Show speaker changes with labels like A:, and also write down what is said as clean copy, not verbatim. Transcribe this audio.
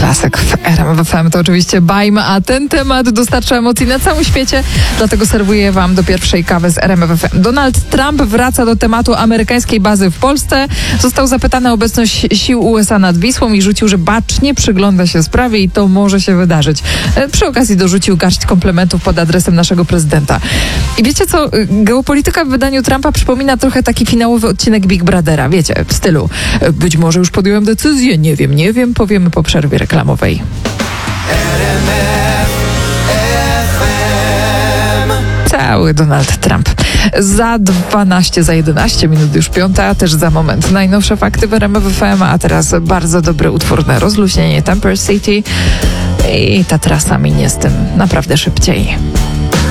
A: Klasyk w RMF FM to oczywiście Bajm, a ten temat dostarcza emocji na całym świecie, dlatego serwuję wam do pierwszej kawy z RMF FM. Donald Trump wraca do tematu amerykańskiej bazy w Polsce. Został zapytany o obecność sił USA nad Wisłą i rzucił, że bacznie przygląda się sprawie i to może się wydarzyć. Przy okazji dorzucił garść komplementów pod adresem naszego prezydenta. I wiecie co? Geopolityka w wydaniu Trumpa przypomina trochę taki finałowy odcinek Big Brothera. Wiecie, w stylu być może już podjąłem decyzję, nie wiem, powiemy po przerwie reklamowej. Cały Donald Trump. Za 11 minut już 5, a też za moment najnowsze fakty w RMF FM, a teraz bardzo dobre utwór na rozluźnienie Temper City i ta trasa minie z tym naprawdę szybciej.